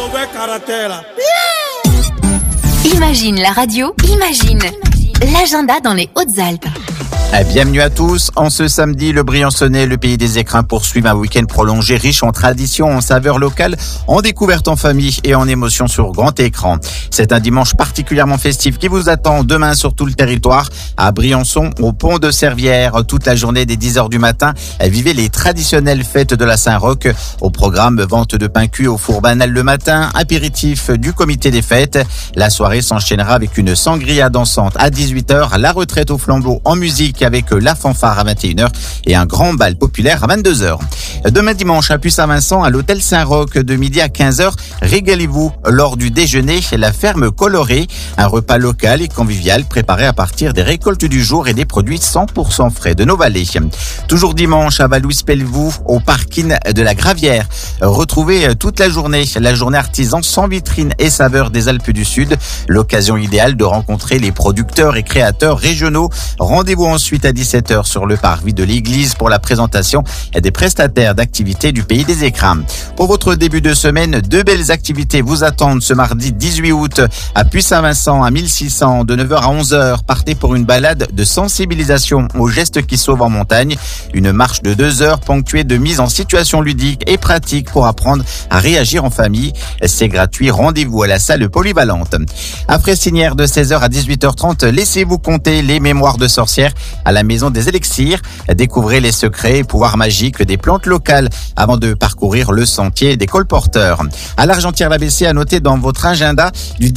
mauvais caractère là. Imagine la radio, imagine l'agenda dans les Hautes-Alpes. Bienvenue à tous. En ce samedi, le Briançonnais, le pays des écrins, poursuit un week-end prolongé riche en traditions, en saveurs locales, en découvertes en famille et en émotions sur grand écran. C'est un dimanche particulièrement festif qui vous attend demain sur tout le territoire. À Briançon, au pont de Servières, toute la journée dès 10h du matin, vivez les traditionnelles fêtes de la Saint-Roch. Au programme, vente de pain cuit au four banal le matin, apéritif du comité des fêtes. La soirée s'enchaînera avec une sangria dansante à 18h, la retraite au flambeau en musique avec la fanfare à 21h et un grand bal populaire à 22h. Demain dimanche à Puy-Saint-Vincent, à l'hôtel Saint-Roch, de midi à 15h, régalez-vous lors du déjeuner la ferme colorée, un repas local et convivial préparé à partir des récoltes du jour et des produits 100% frais de nos vallées. Toujours dimanche à Valouise-Pelvoux, au parking de la Gravière. Retrouvez toute la journée artisan sans vitrine et saveurs des Alpes du Sud. L'occasion idéale de rencontrer les producteurs et créateurs régionaux. Rendez-vous ensuite à 17h sur le parvis de l'église pour la présentation des prestataires d'activités du pays des écrins. Pour votre début de semaine, 2 belles activités vous attendent ce mardi 18 août à Puy-Saint-Vincent à 1600 de 9h à 11h. Partez pour une balade de sensibilisation aux gestes qui sauvent en montagne. Une marche de 2 heures ponctuée de mise en situation ludique et pratique pour apprendre à réagir en famille. C'est gratuit. Rendez-vous à la salle polyvalente. Après Sinière de 16h à 18h30, laissez-vous compter les mémoires de sorcières à la maison des élixirs. Découvrez les secrets et pouvoirs magiques des plantes locales avant de parcourir le sentier des colporteurs. À l'Argentière-la-Bessée, à noter dans votre agenda du